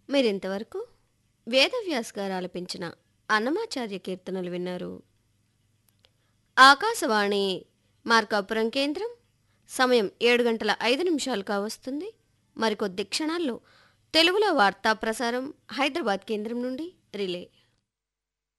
మీరింతవరకు వేదవ్యాస్ గారు ఆలపించిన అన్నమాచార్య కీర్తనలు విన్నారు. ఆకాశవాణి మార్కాపురం కేంద్రం. సమయం 7 గంటల 5 నిమిషాలు కావస్తుంది. మరికొద్ది క్షణాల్లో తెలుగులో వార్తా ప్రసారం హైదరాబాద్ కేంద్రం నుండి రిలే.